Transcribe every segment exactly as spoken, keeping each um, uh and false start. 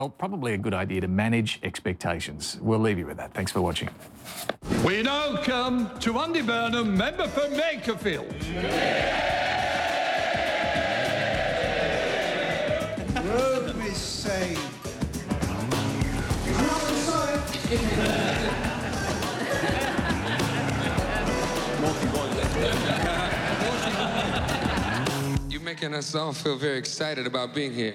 Well, probably a good idea to manage expectations. We'll leave you with that. Thanks for watching. We now come to Andy Burnham, member for Makerfield. Road me say. You're making us all feel very excited about being here.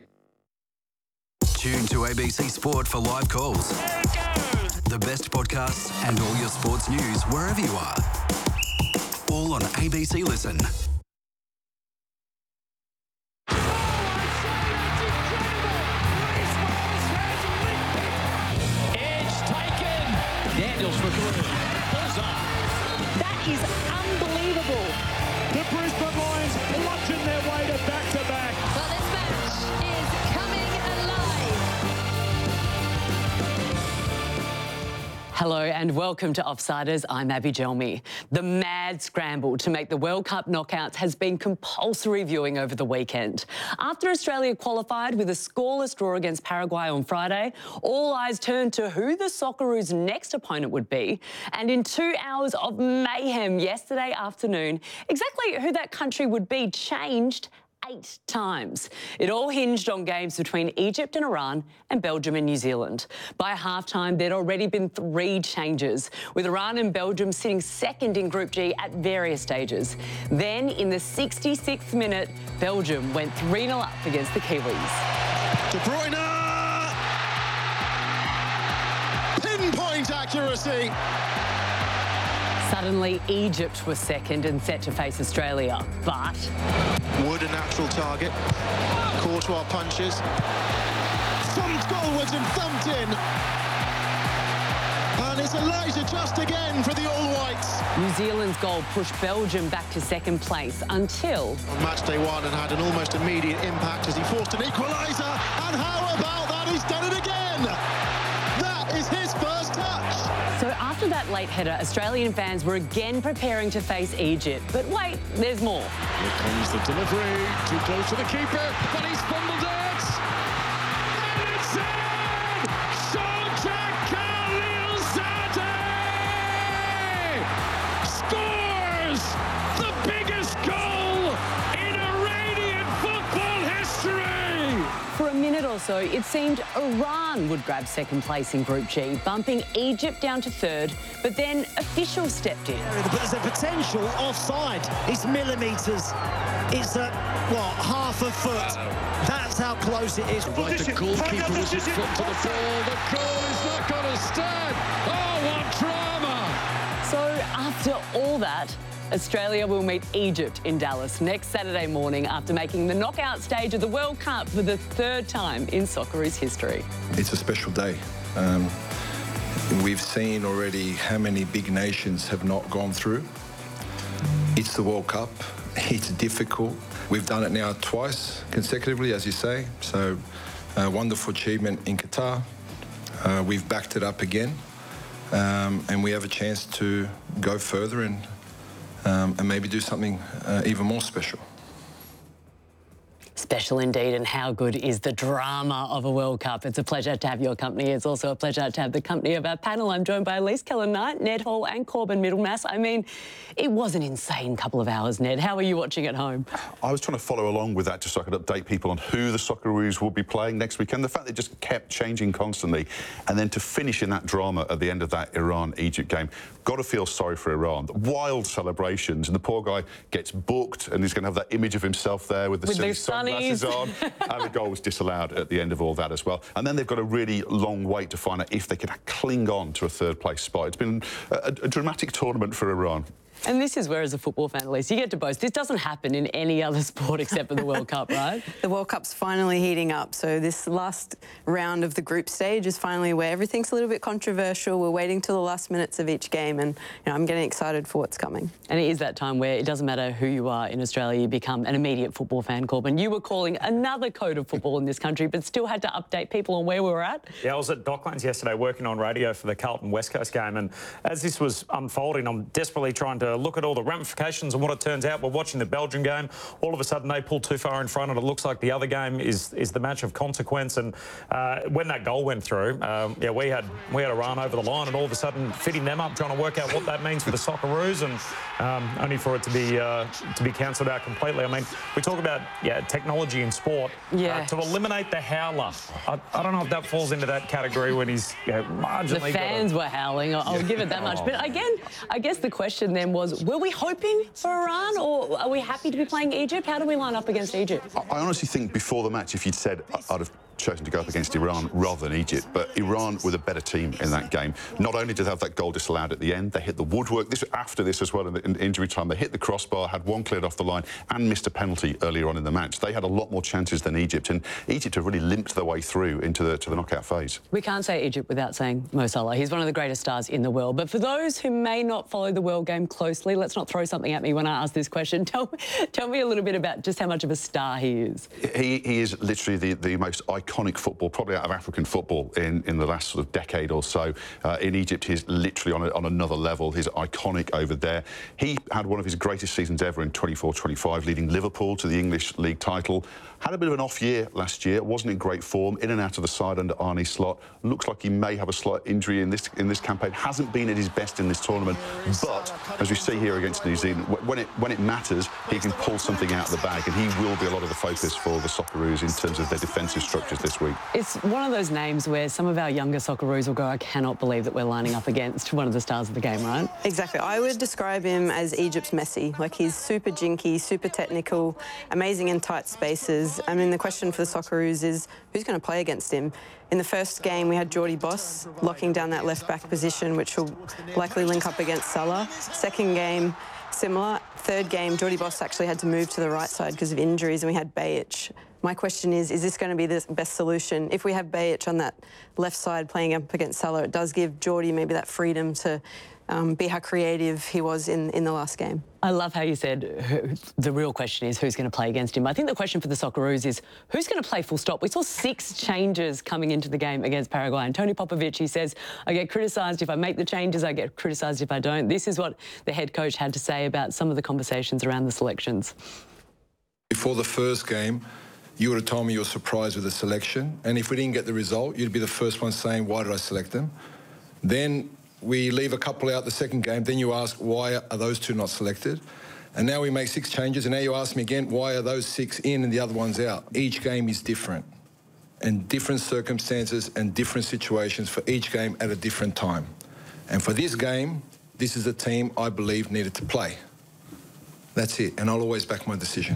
Tune to A B C Sport for live calls. There it goes. The best podcasts and all your sports news wherever you are. All on A B C Listen. Daniels for three. Pulls off. That is unbelievable. The Brisbane Lions bludgeon their way to back-to-back. Well, this match is coming alive. Hello and welcome to Offsiders. I'm Abby Gelmi. The mad scramble to make the World Cup knockouts has been compulsory viewing over the weekend. After Australia qualified with a scoreless draw against Paraguay on Friday, all eyes turned to who the Socceroos' next opponent would be. And in two hours of mayhem yesterday afternoon, exactly who that country would be changed eight times. It all hinged on games between Egypt and Iran and Belgium and New Zealand. By halftime, there'd already been three changes, with Iran and Belgium sitting second in Group G at various stages. Then, in the sixty-sixth minute, Belgium went three nil up against the Kiwis. De Bruyne! Pinpoint accuracy! Suddenly, Egypt was second and set to face Australia, but Wood a natural target. Courtois punches. Thumped goalwards and thumped in. And it's Elijah just again for the All Whites. New Zealand's goal pushed Belgium back to second place until On match day one and had an almost immediate impact as he forced an equaliser. And how about that? He's done it again. That is his first touch. So after that late header, Australian fans were again preparing to face Egypt. But wait, there's more. Here comes the delivery. Too close to the keeper, but he's fumbled it. And it's in! Showtime Khalilzadeh scores the biggest goal in Iranian football history. For a minute or so, it seemed Iran would grab second place in Group G, bumping Egypt down to third, but then officials stepped in. But there's a potential offside. It's millimetres. It's a, what, half a foot. That's how close it is. Right, the goalkeeper was his foot to the ball. The goal is not going to stand. Oh, what drama! So after all that, Australia will meet Egypt in Dallas next Saturday morning after making the knockout stage of the World Cup for the third time in Socceroos history. It's a special day. Um, we've seen already how many big nations have not gone through. It's the World Cup. It's difficult. We've done it now twice consecutively, as you say. So, uh, wonderful achievement in Qatar. Uh, we've backed it up again. Um, and we have a chance to go further and Um, and maybe do something uh, even more special. Special indeed, and how good is the drama of a World Cup? It's a pleasure to have your company. It's also a pleasure to have the company of our panel. I'm joined by Elise Keller-Knight, Ned Hall and Corbin Middlemass. I mean, it was an insane couple of hours, Ned. How were you watching at home? I was trying to follow along with that just so I could update people on who the Socceroos will be playing next weekend. The fact they just kept changing constantly, and then to finish in that drama at the end of that Iran-Egypt game, got to feel sorry for Iran. The wild celebrations, and the poor guy gets booked, and he's going to have that image of himself there with the With silly those sunglasses on, and the goal was disallowed at the end of all that as well. And then they've got a really long wait to find out if they can cling on to a third-place spot. It's been a, a dramatic tournament for Iran. And this is where, as a football fan, Elise, you get to boast. This doesn't happen in any other sport except for the World Cup, right? The World Cup's finally heating up. So this last round of the group stage is finally where everything's a little bit controversial. We're waiting till the last minutes of each game, and you know, I'm getting excited for what's coming. And it is that time where it doesn't matter who you are in Australia, you become an immediate football fan, Corbin. You were calling another code of football in this country, but still had to update people on where we were at. Yeah, I was at Docklands yesterday working on radio for the Carlton West Coast game, and as this was unfolding, I'm desperately trying to to look at all the ramifications and what it turns out. We're watching the Belgian game. All of a sudden, they pull too far in front, and it looks like the other game is is the match of consequence. And uh, when that goal went through, um, yeah, we had we had Iran over the line, and all of a sudden, fitting them up, trying to work out what that means for the Socceroos, and um, only for it to be uh, to be cancelled out completely. I mean, we talk about yeah technology in sport. Yeah. Uh, to eliminate the howler, I, I don't know if that falls into that category when he's you know, marginally. The fans got a, were howling. I'll, I'll give it that much. But again, I guess the question then was: were we hoping for Iran, or are we happy to be playing Egypt? How do we line up against Egypt? I honestly think before the match, if you'd said I'd have chosen to go up against Iran rather than Egypt, but Iran were the better team in that game. Not only did they have that goal disallowed at the end, they hit the woodwork. This after this as well in, the, in injury time. They hit the crossbar, had one cleared off the line, and missed a penalty earlier on in the match. They had a lot more chances than Egypt, and Egypt have really limped their way through into the to the knockout phase. We can't say Egypt without saying Mo Salah. He's one of the greatest stars in the world. But for those who may not follow the world game closely, let's not throw something at me when I ask this question. Tell, tell me a little bit about just how much of a star he is. He, he is literally the, the most iconic football, probably out of African football in, in the last sort of decade or so. Uh, in Egypt, he's literally on, a, on another level. He's iconic over there. He had one of his greatest seasons ever in twenty-four twenty-five, leading Liverpool to the English League title. Had a bit of an off year last year, wasn't in great form, in and out of the side under Arne Slot. Looks like he may have a slight injury in this in this campaign. Hasn't been at his best in this tournament, but as we see here against New Zealand, when it when it matters, he can pull something out of the bag, and he will be a lot of the focus for the Socceroos in terms of their defensive structures this week. It's one of those names where some of our younger Socceroos will go, I cannot believe that we're lining up against one of the stars of the game, right? Exactly. I would describe him as Egypt's Messi. Like, he's super jinky, super technical, amazing in tight spaces. I mean, the question for the Socceroos is who's going to play against him? In the first game, we had Jordy Boss locking down that left-back position, which will likely link up against Salah. Second game, similar. Third game, Jordy Boss actually had to move to the right side because of injuries, and we had Bayic. My question is, is this going to be the best solution? If we have Bayic on that left side playing up against Salah, it does give Jordy maybe that freedom to um, be how creative he was in, in the last game. I love how you said who, the real question is who's going to play against him. I think the question for the Socceroos is who's going to play full stop. We saw six changes coming into the game against Paraguay, and Tony Popovich, he says, I get criticised if I make the changes, I get criticised if I don't. This is what the head coach had to say about some of the conversations around the selections. Before the first game, you would have told me you were surprised with the selection, and if we didn't get the result, you'd be the first one saying, why did I select them? Then we leave a couple out the second game, then you ask, why are those two not selected? And now we make six changes, and now you ask me again, why are those six in and the other ones out? Each game is different, and different circumstances and different situations for each game at a different time. And for this game, this is the team I believe needed to play. That's it, and I'll always back my decision.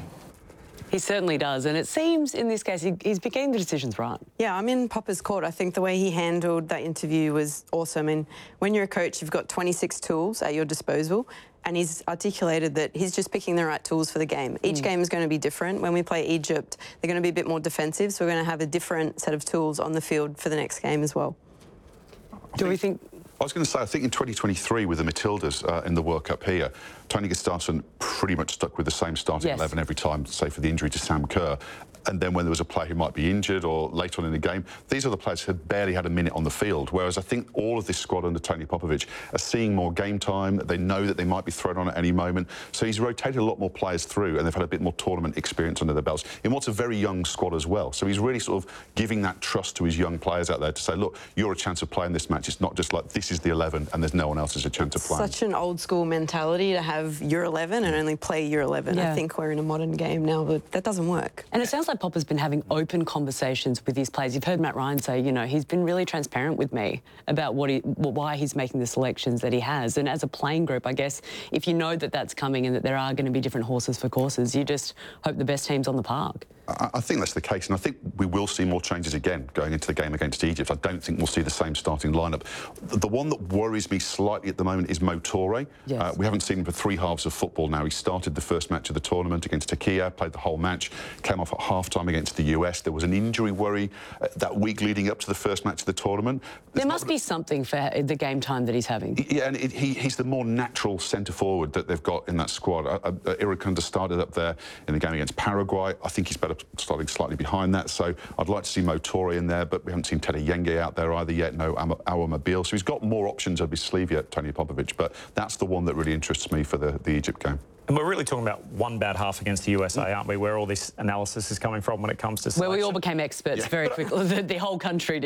He certainly does, and it seems in this case he, he's been getting the decisions right. Yeah, I'm in Popper's court. I think the way he handled that interview was awesome. And when you're a coach, you've got twenty-six tools at your disposal, and he's articulated that he's just picking the right tools for the game. Each mm. game is going to be different. When we play Egypt, they're going to be a bit more defensive, so we're going to have a different set of tools on the field for the next game as well. Do we think... I was going to say, I think in twenty twenty-three with the Matildas uh, in the World Cup here, Tony Gustafsson pretty much stuck with the same starting yes. eleven every time, save for the injury to Sam Kerr. And then when there was a player who might be injured or later on in the game, these are the players who had barely had a minute on the field. Whereas I think all of this squad under Tony Popovich are seeing more game time. They know that they might be thrown on at any moment. So he's rotated a lot more players through, and they've had a bit more tournament experience under their belts in what's a very young squad as well. So he's really sort of giving that trust to his young players out there to say, look, you're a chance of playing this match. It's not just like this is the eleven and there's no one else as a chance of playing. Such an old school mentality to have your eleven and only play your eleven. Yeah. I think we're in a modern game now, but that doesn't work. And it sounds like Popper's been having open conversations with his players. You've heard Matt Ryan say, you know, he's been really transparent with me about what he, why he's making the selections that he has. And as a playing group, I guess, if you know that that's coming and that there are going to be different horses for courses, you just hope the best team's on the park. I, I think that's the case, and I think we will see more changes again going into the game against Egypt. I don't think we'll see the same starting lineup. The, the one that worries me slightly at the moment is Mo Toure. Yes. Uh, we haven't seen him for three halves of football now. He started the first match of the tournament against Turkey, played the whole match, came off at half-time against the U S. There was an injury worry uh, that week leading up to the first match of the tournament. There's there must not... be something for the game time that he's having. Yeah, and it, he, he's the more natural centre-forward that they've got in that squad. Uh, uh, Irukunda started up there in the game against Paraguay. I think he's better starting slightly behind that. So I'd like to see Mo Torre in there, but we haven't seen Teddy Yenge out there either yet. No Awa Mobile. So he's got more options up his sleeve yet, Tony Popovic. But that's the one that really interests me for the, the Egypt game. And we're really talking about one bad half against the U S A, aren't we? Where all this analysis is coming from when it comes to selection. Where we all became experts Yeah. very quickly. The, the whole country did.